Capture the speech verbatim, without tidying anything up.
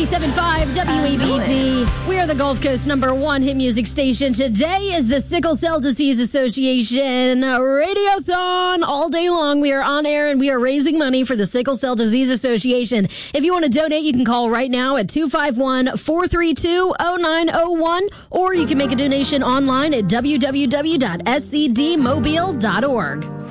ninety-seven point five W A B D. We are the Gulf Coast number one hit music station. Today is the Sickle Cell Disease Association Radiothon. All day long, we are on air and we are raising money for the Sickle Cell Disease Association. If you want to donate, you can call right now at two five one, four three two, zero nine zero one, or you can make a donation online at w w w dot s c d mobile dot org.